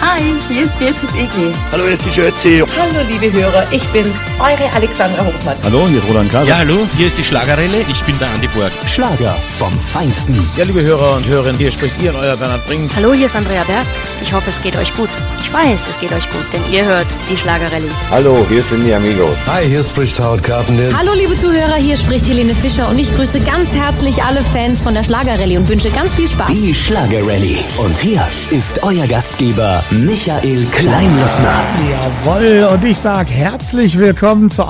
Hi, hier ist Beatrice Egli. Hallo, hier ist die Ötzi. Hallo liebe Hörer, ich bin's, eure Alexandra Hofmann. Hallo, hier ist Roland Kaiser. Ja, hallo, hier ist die Schlagerelle. Ich bin der Andi Borg. Schlager vom Feinsten. Ja, liebe Hörer und Hörerinnen, hier spricht Ihr und euer Bernhard Brink. Hallo, hier ist Andrea Berg. Ich hoffe, es geht euch gut. Ich weiß, es geht euch gut, denn ihr hört die Schlagerelle. Hallo, hier sind die Amigos. Hi, hier spricht Howard Carpendale. Hallo liebe Zuhörer, hier spricht Helene Fischer und ich grüße ganz herzlich alle Fans von der Schlagerelle und wünsche ganz viel Spaß. Die Schlagerelle. Und hier ist euer Gastgeber Michael Kleinlöckner. Jawohl, und ich sage herzlich willkommen zur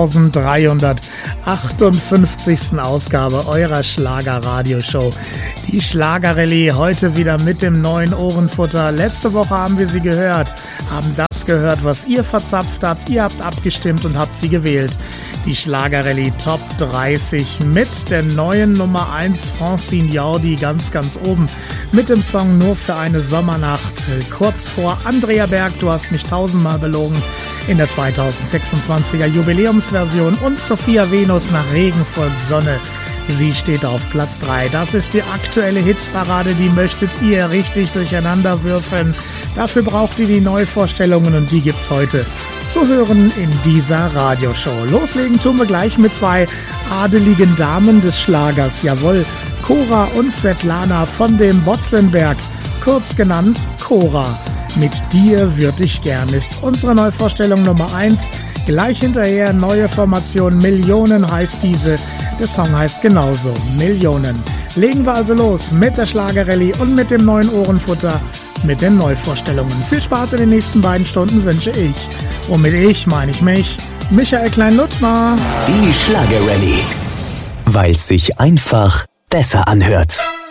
1358. Ausgabe eurer Schlager-Radio-Show. Die Schlagerelle heute wieder mit dem neuen Ohrenfutter. Letzte Woche haben wir sie gehört, haben das gehört, was ihr verzapft habt. Ihr habt abgestimmt und habt sie gewählt. Die Schlagerelle Top 30 mit der neuen Nummer 1 Francine Jordi ganz oben mit dem Song Nur für eine Sommernacht. Kurz vor Andrea Berg, du hast mich tausendmal belogen in der 2026er Jubiläumsversion und Sophia Venus nach Regen folgt Sonne. Sie steht auf Platz 3. Das ist die aktuelle Hitparade, die möchtet ihr richtig durcheinander würfeln. Dafür braucht ihr die Neuvorstellungen und die gibt's heute zu hören in dieser Radioshow. Loslegen tun wir gleich mit zwei adeligen Damen des Schlagers. Jawohl, Cora und Svetlana von dem Bottlenberg, kurz genannt Cora. Mit dir würde ich gern ist unsere Neuvorstellung Nummer 1. Gleich hinterher neue Formation Millionen heißt diese. Der Song heißt genauso, Millionen. Legen wir also los mit der Schlagerelle und mit dem neuen Ohrenfutter, mit den Neuvorstellungen. Viel Spaß in den nächsten beiden Stunden wünsche ich. Und mit ich meine ich mich, Michael Klein-Luttmer. Die Schlagerelle. Weil es sich einfach besser anhört.